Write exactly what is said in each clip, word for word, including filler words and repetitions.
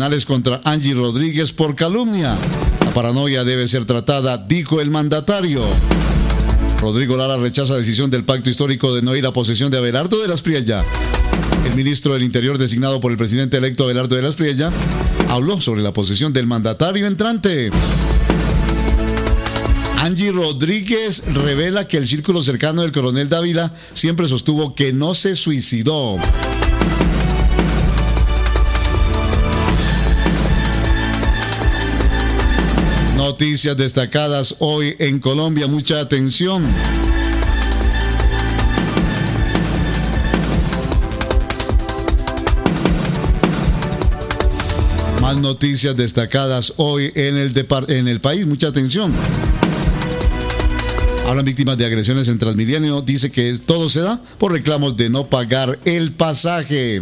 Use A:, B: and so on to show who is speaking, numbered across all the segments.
A: penales contra Angie Rodríguez por calumnia. La paranoia debe ser tratada, dijo el mandatario. Rodrigo Lara rechaza decisión del pacto histórico de no ir a posesión de Abelardo de las Priella. El ministro del Interior designado por el presidente electo Abelardo de las Priella habló sobre la posesión del mandatario entrante. Angie Rodríguez revela que el círculo cercano del coronel Dávila siempre sostuvo que no se suicidó. Noticias destacadas hoy en Colombia, mucha atención. Más noticias destacadas hoy en el, depart- en el país, mucha atención. Hablan víctimas de agresiones en Transmilenio, dice que todo se da por reclamos de no pagar el pasaje.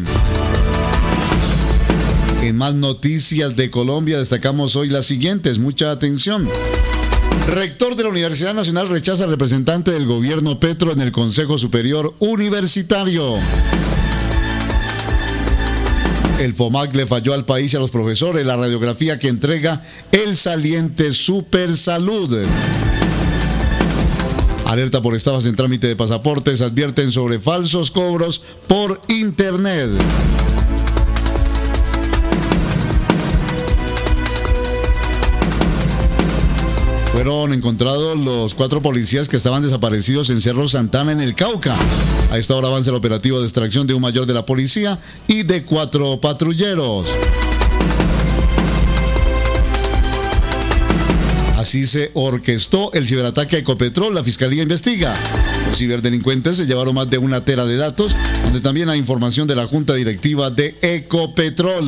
A: En más noticias de Colombia destacamos hoy las siguientes, mucha atención. Rector de la Universidad Nacional rechaza al representante del gobierno Petro en el Consejo Superior Universitario. El FOMAC le falló al país y a los profesores la radiografía que entrega el saliente Supersalud. Alerta por estafas en trámite de pasaportes, advierten sobre falsos cobros por internet. Fueron encontrados los cuatro policías que estaban desaparecidos en Cerro Santana, en el Cauca. A esta hora avanza el operativo de extracción de un mayor de la policía y de cuatro patrulleros. Así se orquestó el ciberataque a Ecopetrol. La Fiscalía investiga. Los ciberdelincuentes se llevaron más de una tera de datos, donde también hay información de la Junta Directiva de Ecopetrol.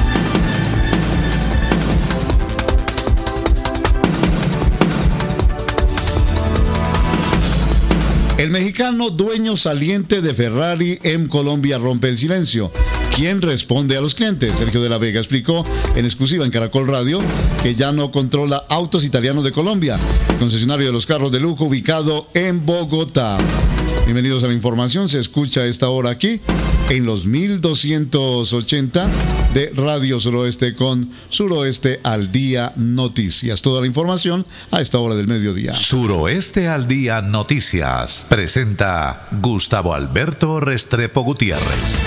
A: El mexicano dueño saliente de Ferrari en Colombia rompe el silencio. ¿Quién responde a los clientes? Sergio de la Vega explicó en exclusiva en Caracol Radio que ya no controla Autos Italianos de Colombia, el concesionario de los carros de lujo ubicado en Bogotá. Bienvenidos a la información, se escucha a esta hora aquí en los mil doscientos ochenta de Radio Suroeste con Suroeste al Día Noticias. Toda la información a esta hora del mediodía.
B: Suroeste al Día Noticias presenta Gustavo Alberto Restrepo Gutiérrez.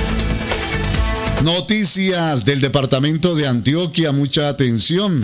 A: Noticias del departamento de Antioquia, mucha atención.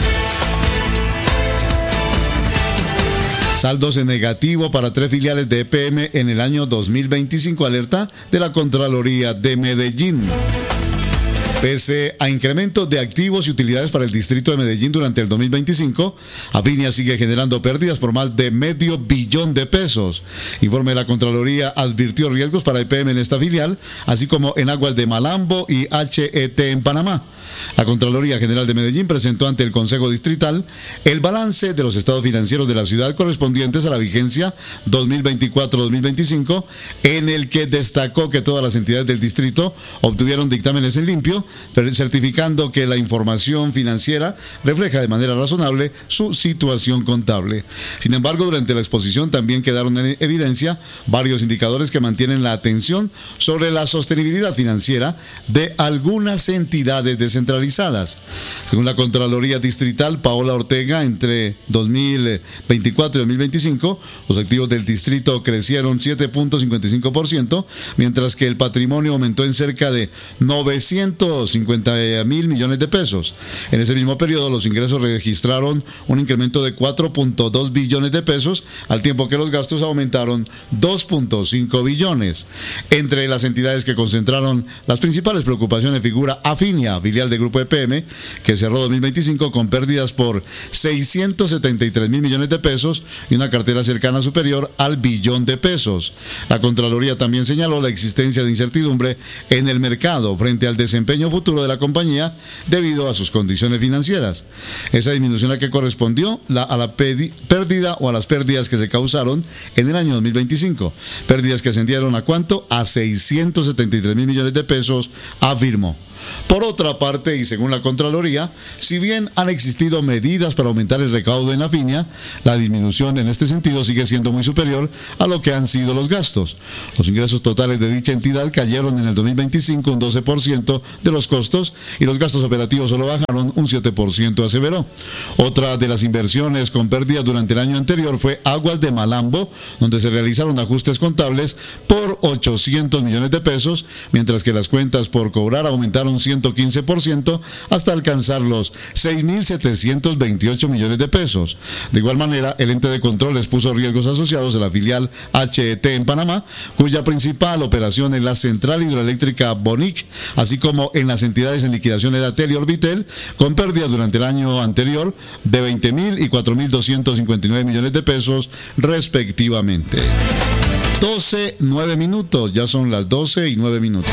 A: Saldos en negativo para tres filiales de E P M en el año dos mil veinticinco, alerta de la Contraloría de Medellín. Pese a incrementos de activos y utilidades para el distrito de Medellín durante el dos mil veinticinco, Avinia sigue generando pérdidas por más de medio billón de pesos. Informe de la Contraloría advirtió riesgos para E P M en esta filial, así como en aguas de Malambo y H E T en Panamá. La Contraloría General de Medellín presentó ante el Consejo Distrital el balance de los estados financieros de la ciudad correspondientes a la vigencia dos mil veinticuatro dos mil veinticinco, en el que destacó que todas las entidades del distrito obtuvieron dictámenes en limpio, certificando que la información financiera refleja de manera razonable su situación contable. Sin embargo, durante la exposición también quedaron en evidencia varios indicadores que mantienen la atención sobre la sostenibilidad financiera de algunas entidades descentralizadas. Según la Contraloría Distrital Paola Ortega, entre dos mil veinticuatro y dos mil veinticinco, los activos del distrito crecieron siete punto cincuenta y cinco por ciento, mientras que el patrimonio aumentó en cerca de novecientos cincuenta mil millones de pesos. En ese mismo periodo, los ingresos registraron un incremento de cuatro punto dos billones de pesos, al tiempo que los gastos aumentaron dos punto cinco billones. Entre las entidades que concentraron las principales preocupaciones figura Afinia, filial de Grupo E P M, que cerró dos mil veinticinco con pérdidas por seiscientos setenta y tres mil millones de pesos y una cartera cercana superior al billón de pesos. La Contraloría también señaló la existencia de incertidumbre en el mercado frente al desempeño futuro de la compañía debido a sus condiciones financieras. Esa disminución a que correspondió la, a la pedi, pérdida o a las pérdidas que se causaron en el año dos mil veinticinco. Pérdidas que ascendieron a ¿cuánto? A seiscientos setenta y tres mil millones de pesos, afirmó. Por otra parte, y según la Contraloría, si bien han existido medidas para aumentar el recaudo en la Finia, la disminución en este sentido sigue siendo muy superior a lo que han sido los gastos. Los ingresos totales de dicha entidad cayeron en el dos mil veinticinco un doce por ciento de los costos y los gastos operativos solo bajaron un siete por ciento, aseveró. Otra de las inversiones con pérdidas durante el año anterior fue Aguas de Malambo, donde se realizaron ajustes contables por ochocientos millones de pesos, mientras que las cuentas por cobrar aumentaron ciento quince por ciento hasta alcanzar los seis mil setecientos veintiocho millones de pesos. De igual manera, el ente de control expuso riesgos asociados a la filial H E T en Panamá, cuya principal operación es la central hidroeléctrica Bonic, así como en las entidades en liquidación Eratel y Orbitel, con pérdidas durante el año anterior de veinte mil y cuatro mil doscientos cincuenta y nueve millones de pesos respectivamente. doce, nueve minutos, ya son las doce y nueve minutos.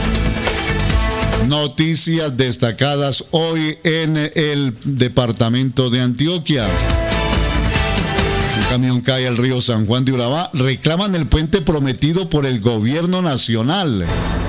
A: Noticias destacadas hoy en el departamento de Antioquia. Un camión cae al río San Juan de Urabá. Reclaman el puente prometido por el gobierno nacional.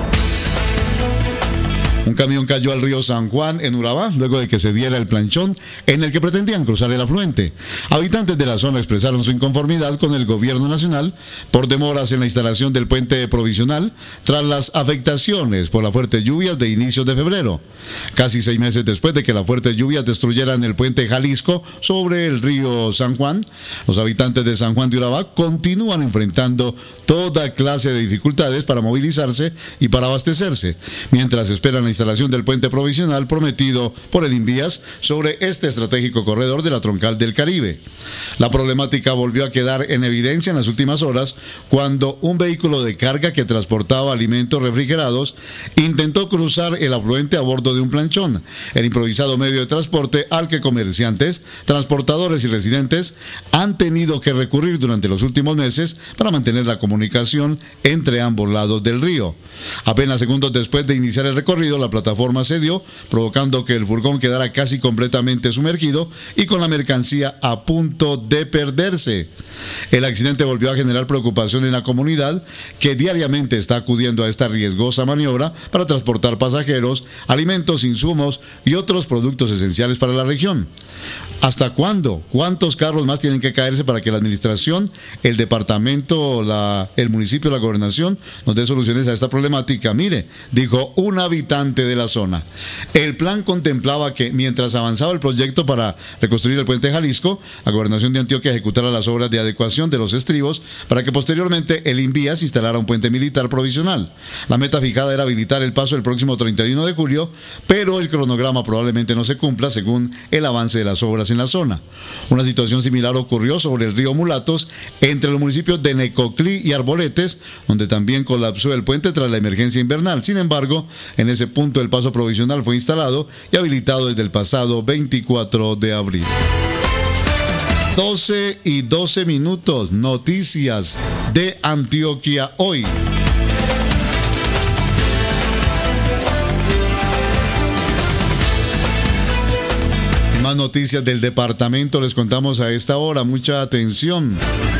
A: Un camión cayó al río San Juan en Urabá luego de que se diera el planchón en el que pretendían cruzar el afluente. Habitantes de la zona expresaron su inconformidad con el gobierno nacional por demoras en la instalación del puente provisional tras las afectaciones por las fuertes lluvias de inicios de febrero. Casi seis meses después de que las fuertes lluvias destruyeran el puente Jalisco sobre el río San Juan, los habitantes de San Juan de Urabá continúan enfrentando toda clase de dificultades para movilizarse y para abastecerse, mientras esperan la instalación del puente provisional prometido por el Invías sobre este estratégico corredor de la troncal del Caribe. La problemática volvió a quedar en evidencia en las últimas horas cuando un vehículo de carga que transportaba alimentos refrigerados intentó cruzar el afluente a bordo de un planchón, el improvisado medio de transporte al que comerciantes, transportadores y residentes han tenido que recurrir durante los últimos meses para mantener la comunicación entre ambos lados del río. Apenas segundos después de iniciar el recorrido, la plataforma cedió, provocando que el furgón quedara casi completamente sumergido y con la mercancía a punto de perderse. El accidente volvió a generar preocupación en la comunidad, que diariamente está acudiendo a esta riesgosa maniobra para transportar pasajeros, alimentos, insumos y otros productos esenciales para la región. ¿Hasta cuándo? ¿Cuántos carros más tienen que caerse para que la administración, el departamento, la, el municipio, la gobernación nos dé soluciones a esta problemática? Mire, dijo un habitante de la zona. El plan contemplaba que mientras avanzaba el proyecto para reconstruir el puente Jalisco, la gobernación de Antioquia ejecutara las obras de adecuación de los estribos para que posteriormente el Invías instalara un puente militar provisional. La meta fijada era habilitar el paso el próximo treinta y uno de julio, pero el cronograma probablemente no se cumpla según el avance de las obras en la zona. Una situación similar ocurrió sobre el río Mulatos entre los municipios de Necoclí y Arboletes, donde también colapsó el puente tras la emergencia invernal. Sin embargo, en ese punto el paso provisional fue instalado y habilitado desde el pasado veinticuatro de abril. doce y doce minutos, noticias de Antioquia hoy. Más noticias del departamento les contamos a esta hora. Mucha atención.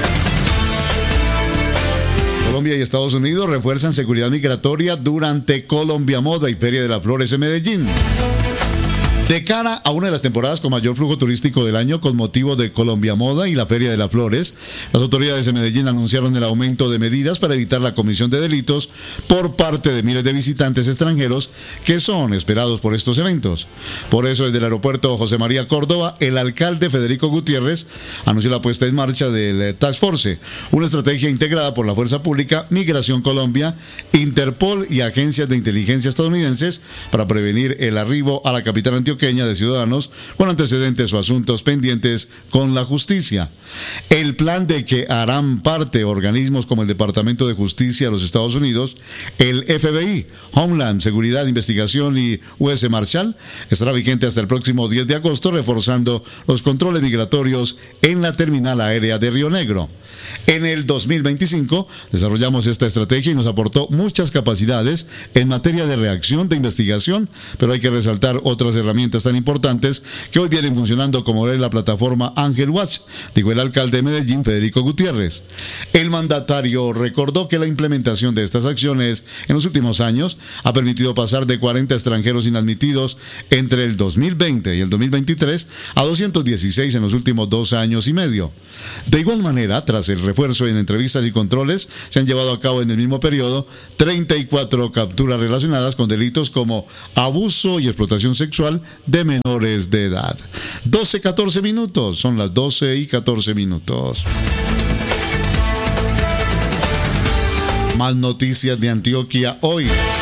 A: Colombia y Estados Unidos refuerzan seguridad migratoria durante Colombia Moda y Feria de las Flores en Medellín. De cara a una de las temporadas con mayor flujo turístico del año con motivo de Colombia Moda y la Feria de las Flores, las autoridades de Medellín anunciaron el aumento de medidas para evitar la comisión de delitos por parte de miles de visitantes extranjeros que son esperados por estos eventos. Por eso, desde el aeropuerto José María Córdoba, el alcalde Federico Gutiérrez anunció la puesta en marcha del Task Force, una estrategia integrada por la Fuerza Pública, Migración Colombia, Interpol y agencias de inteligencia estadounidenses para prevenir el arribo a la capital antioqueña de ciudadanos con antecedentes o asuntos pendientes con la justicia. El plan de que harán parte organismos como el Departamento de Justicia de los Estados Unidos, el F B I, Homeland, Seguridad, Investigación y U S Marshal estará vigente hasta el próximo diez de agosto, reforzando los controles migratorios en la terminal aérea de Río Negro. En el dos mil veinticinco desarrollamos esta estrategia y nos aportó muchas capacidades en materia de reacción, de investigación, pero hay que resaltar otras herramientas tan importantes que hoy vienen funcionando, como es la plataforma Ángel Watch, dijo el alcalde de Medellín, Federico Gutiérrez. El mandatario recordó que la implementación de estas acciones en los últimos años ha permitido pasar de cuarenta extranjeros inadmitidos entre el dos mil veinte y el dos mil veintitrés a doscientos dieciséis en los últimos dos años y medio. De igual manera, tras el refuerzo en entrevistas y controles, se han llevado a cabo en el mismo periodo treinta y cuatro capturas relacionadas con delitos como abuso y explotación sexual de menores de edad. doce catorce minutos, son las doce y catorce minutos. Más noticias de Antioquia hoy.